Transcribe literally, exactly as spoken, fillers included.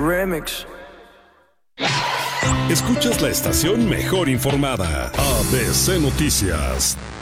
remix. Escuchas la estación mejor informada, A B C Noticias.